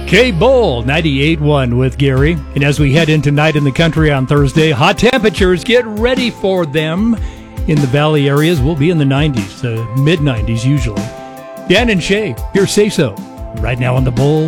K-Bull 98.1 with Gary. And as we head into Night in the Country on Thursday, hot temperatures, get ready for them. In the valley areas, we'll be in the 90s, mid-90s usually. Dan and Shay, your Say So, right now on the Bull.